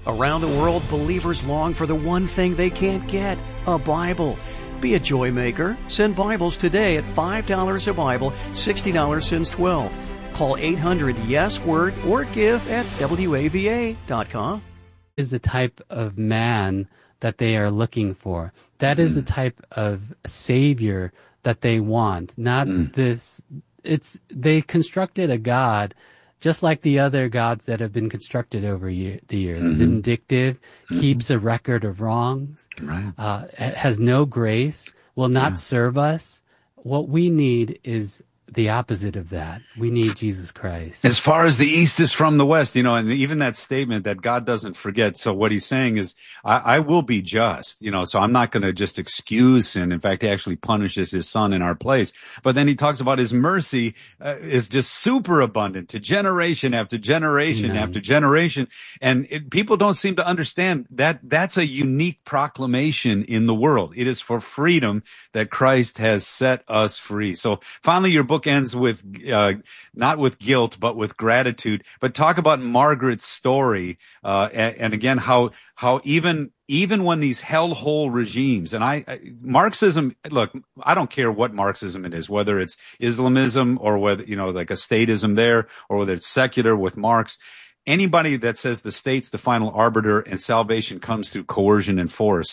Around the world, believers long for the one thing they can't get, a Bible. Be a joy maker. Send Bibles today at $5 a Bible, $60 since 12. Call 800-YES-WORD or give at WAVA.com. Is the type of man that they are looking for. That is the type of Savior that they want. Not this. They constructed a God just like the other gods that have been constructed over the years. Vindictive, keeps a record of wrongs, has no grace, will not serve us. What we need is the opposite of that. We need Jesus Christ. As far as the East is from the West, and even that statement that God doesn't forget. So what he's saying is, I will be just, so I'm not going to just excuse sin. In fact, he actually punishes his son in our place. But then he talks about his mercy is just super abundant to generation after generation after generation. And people don't seem to understand that that's a unique proclamation in the world. It is for freedom that Christ has set us free. So finally, your book ends with not with guilt but with gratitude. But talk about Margaret's story and again how even when these hellhole regimes and Marxism, look, I don't care what Marxism it is, whether it's Islamism or whether like a statism there, or whether it's secular with Marx. Anybody that says the state's the final arbiter and salvation comes through coercion and force,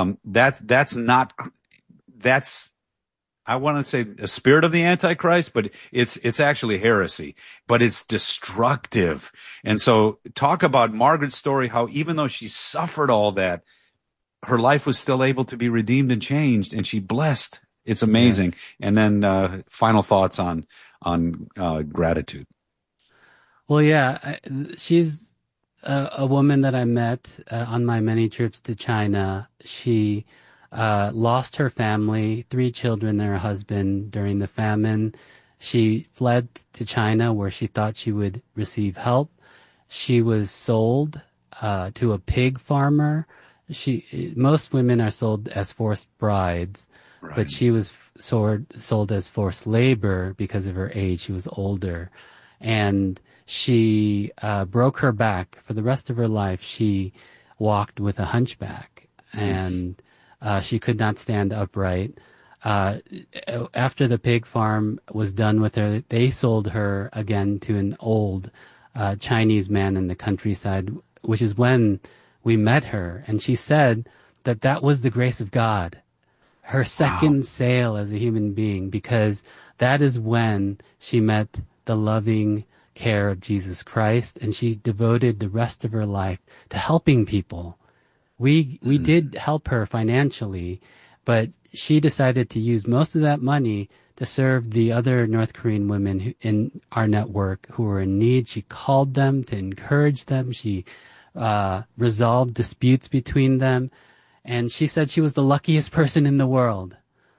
that's I want to say a spirit of the Antichrist, but it's actually heresy, but it's destructive. And so talk about Margaret's story, how even though she suffered all that, her life was still able to be redeemed and changed, and she blessed. It's amazing. Yes. And then final thoughts on gratitude. Well, yeah, she's a woman that I met on my many trips to China. She lost her family, 3 children and her husband during the famine. She fled to China where she thought she would receive help. She was sold to a pig farmer. Most women are sold as forced brides, but she was sold as forced labor because of her age. She was older. And she broke her back. For the rest of her life, she walked with a hunchback. And she could not stand upright. After the pig farm was done with her, they sold her again to an old Chinese man in the countryside, which is when we met her. And she said that was the grace of God, her second sale as a human being, because that is when she met the loving care of Jesus Christ, and she devoted the rest of her life to helping people. We did help her financially, but she decided to use most of that money to serve the other North Korean women in our network who were in need. She called them to encourage them. She resolved disputes between them. And she said she was the luckiest person in the world.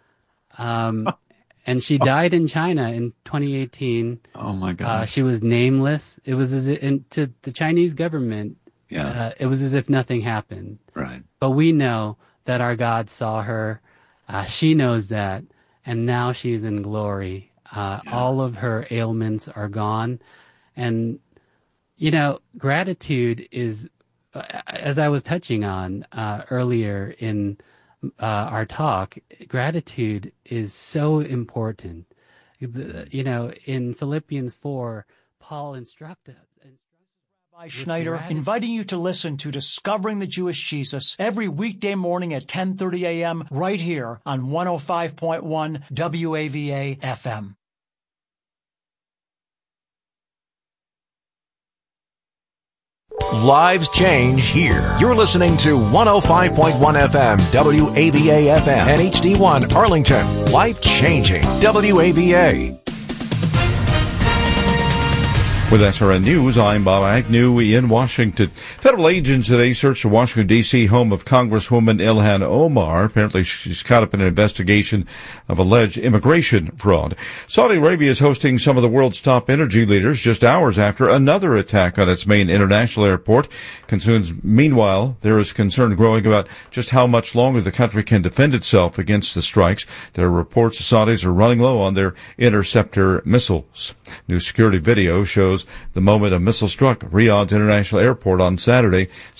And she died in China in 2018. Oh, my God. She was nameless. It was to the Chinese government. Yeah. It was as if nothing happened. Right. But we know that our God saw her. She knows that. And now she's in glory. All of her ailments are gone. And, gratitude is, as I was touching on earlier in our talk, gratitude is so important. In Philippians 4, Paul instructed us. Rabbi Schneider, inviting you to listen to Discovering the Jewish Jesus every weekday morning at 10:30 a.m. right here on 105.1 WAVA FM. Lives change here. You're listening to 105.1 FM, WAVA FM, and HD1 Arlington. Life changing WAVA. With SRN News, I'm Bob Agnew in Washington. Federal agents today searched the Washington, D.C. home of Congresswoman Ilhan Omar. Apparently, she's caught up in an investigation of alleged immigration fraud. Saudi Arabia is hosting some of the world's top energy leaders just hours after another attack on its main international airport. Meanwhile, there is concern growing about just how much longer the country can defend itself against the strikes. There are reports the Saudis are running low on their interceptor missiles. New security video shows the moment a missile struck Riyadh International Airport on Saturday.